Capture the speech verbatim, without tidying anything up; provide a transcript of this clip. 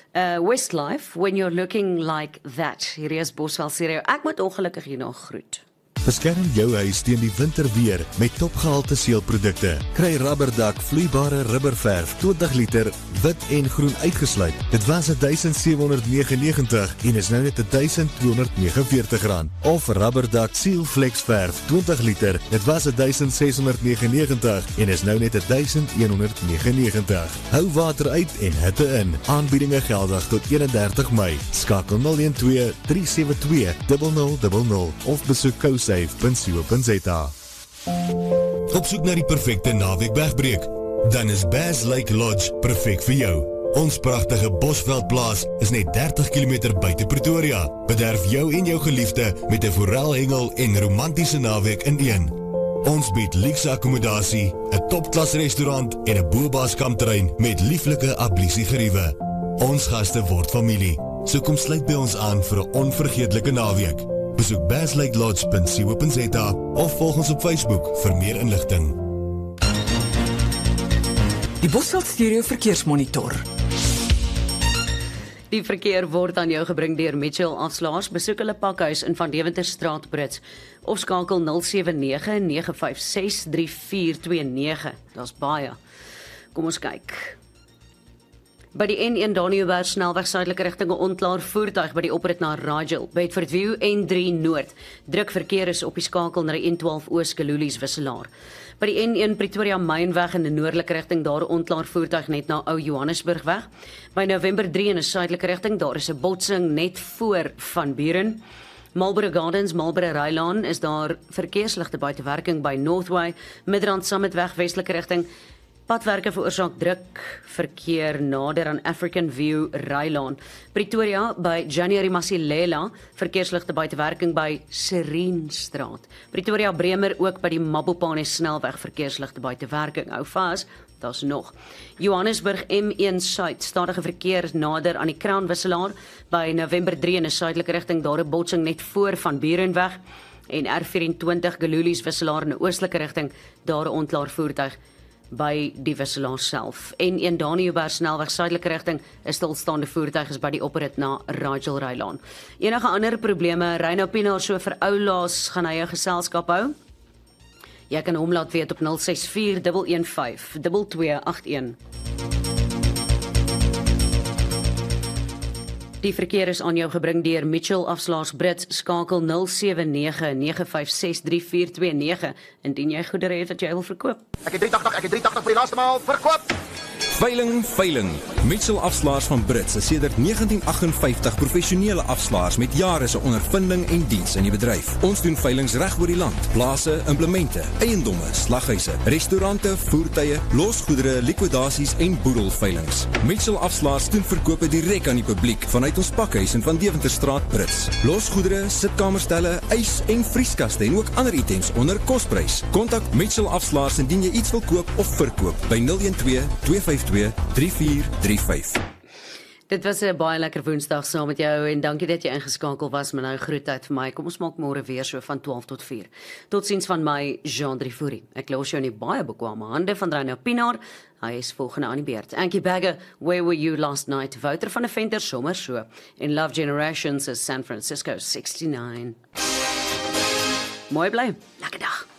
Uh, Westlife, when you're looking like that. Hierdie is Boswel Stereo. Ek moet ongelukkig hier nog groet. Beskerm jou huis teen die winterweer met topgehalte seelprodukte. Kry Rubberduck vloeibare rubberverf twintig liter wit en groen uitgesluit. Dit was duisend sewe honderd negenennegentig en is nou net duisend tweehonderd negenenveertig rand. Of Rubberduck Seal Flex verf twintig liter. Dit was duisend ses honderd negenennegentig en is nou net duisend honderd negenennegentig. Hou water uit en hitte in. Aanbiedinge geldig tot eenendertig Mei. Skakel nul een twee drie sewe twee nul nul nul nul of besoek kousafe punt co punt za. Op soek na die perfekte naweek wegbreek? Dan is Bass Lake Lodge perfek vir jou. Ons pragtige Bosveldplaas is net dertig kilometer buite Pretoria. Bederf jou en jou geliefde met 'n forelhengel en romantiese naweek in een. Ons bied luukse akkommodasie, 'n topklas restaurant en 'n bobaskampterrein met lieflike ablisie geriewe. Ons gaste word familie, so kom sluit by ons aan vir 'n onvergeetlike naweek. Besoek bass lake lodge punt co punt za of volg ons op Facebook vir meer inligting. Die Bosveld Stereo Verkeersmonitor. Die verkeer word aan jou gebring deur Mitchell Afslaers. Besoek hulle pakhuis in Van Deventerstraat Brits of skakel nul sewe nege nege vyf ses drie vier twee nege. Daar's baie. Kom ons kyk. By die N een Daniëlberg snelweg suidelike rigting 'n onklaar voertuig by die oprit na Rigel. Bedford View N drie Noord. Druk verkeer is op die skakel na die N twaalf Oos Kalulies wisselaar. By die N een Pretoria Mynweg in die noordelike rigting daar 'n onklaar voertuig net na Ou Johannesburgweg. By November drie in 'n suidelike rigting daar is 'n botsing net voor Van Buren. Marlborough Gardens, Marlborough Rylaan is daar verkeersligte buite werking by Northway, Midrand Summitweg westelike rigting. Padwerke veroorsaak druk verkeer nader aan African View Rylaan. Pretoria by January Masilela, verkeersligte buite werking by Sereenstraat. Pretoria Bremer ook by die Mabopane snelweg verkeersligte buite werking. Hou vas, daar's nog. Johannesburg M een Suid, stadige verkeer nader aan die Crown wisselaar by November drie in 'n suidelike rigting, daar 'n botsing net voor Van Burenweg en R vyf-en-twintig Galulies wisselaar in 'n oostelike rigting, daar 'n onklaar voertuig by die wisselaar self. En een Daniëlberg snelweg suidelike rigting, 'n stilstaande voertuig is by die oprit na Rigel Rylaan. Enige ander probleme, ry nou Pienaar so vir oulaas, gaan hy jou geselskap hou? Jy kan hom laat weet op nul ses vier een een vyf twee twee agt een. Die verkeer is aan jou gebring deur Mitchell Afslaers Brits, skakel nul sewe nege nege vyf ses drie vier twee nege indien jy goedere het wat jy wil verkoop. Ek het drie agt agt, ek het drie agt agt vir die laaste maal verkoop. Veiling, veiling. Mitchell Afslaers van Brits is sedert negentien agt vyftig professionele afslaers met jare se ondervinding en diens in die bedryf. Ons doen veilings reg oor die land. Plase, implemente, eiendomme, slaghuise, restaurante, voertuie, losgoedere, likwidasies en boedelveilings. Mitchell Afslaers doen verkope direk aan die publiek vanuit ons pakhuis in Van Deventerstraat Brits. Losgoedere, sitkamerstelle, ys en vrieskaste en ook ander items onder kosprys. Kontak Mitchell Afslaers indien jy iets wil koop of verkoop by nul een twee twee vyf twee drie vier drie vyf. Dit was 'n baie lekker Woensdag saam met jou en dankie dat jy ingeskakel was met nou groetheid vir my. Kom ons maak môre weer so van twaalf tot vier. Totsiens van my, Jean Driefouri. Ek los jou in die baie bekwame hande van Reino Pinaar. Hy is volgende aan die beurt. Ankie Bagger, Where Were You Last Night? Wouter van der Venter, sommer so. En Love Generations is San Francisco sixty-nine. Mooi bly. Lekker dag.